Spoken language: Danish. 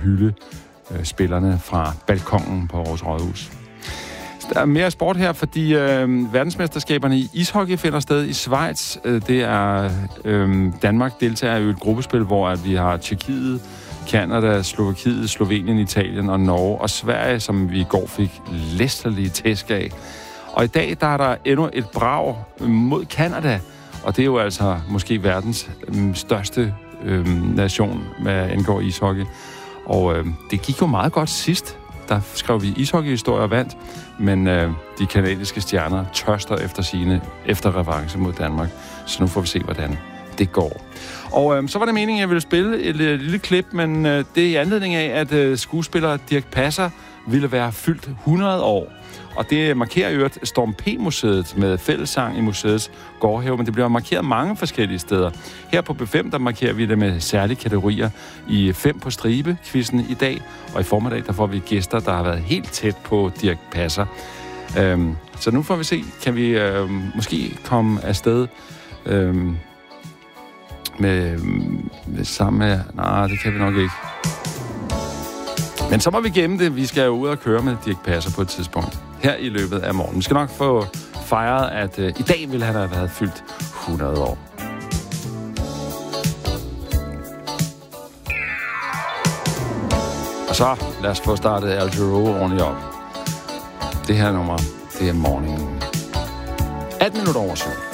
hylde spillerne fra balkongen på Aarhus Rådhus. Der er mere sport her, fordi verdensmesterskaberne i ishockey finder sted i Schweiz. Det er Danmark deltager i et gruppespil, hvor at vi har Tjekkiet, Canada, Slovakiet, Slovenien, Italien og Norge og Sverige, som vi i går fik læsterlige tæsk af. Og i dag der er der endnu et brag mod Canada, og det er jo altså måske verdens største nation, hvad angår ishockey. Og det gik jo meget godt sidst. Der skrev vi ishockeyhistorie og vandt, men de kanadiske stjerner tørster efter revanche mod Danmark. Så nu får vi se, hvordan det går. Og så var det meningen, at jeg ville spille et lille klip, men det er i anledning af, at skuespiller Dirch Passer ville være fyldt 100 år. Og det markerer jo Storm P-museet med fællessang i museets gårdhave, men det bliver markeret mange forskellige steder. Her på B5, der markerer vi det med særlige kategorier i 5 på stribe-quizzen i dag, og i formiddag, der får vi gæster, der har været helt tæt på Dirch Passer. Så nu får vi se, kan vi måske komme afsted med sammen med... Nej, det kan vi nok ikke. Men så må vi gemme det. Vi skal jo ud og køre med Dirch Passer på et tidspunkt. Her i løbet af morgenen. Vi skal nok få fejret, at i dag ville han have været fyldt 100 år. Og så lad os få startet Al Jarreau ordentligt op. Det her nummer, det er morgenen. 18 minutter over 7.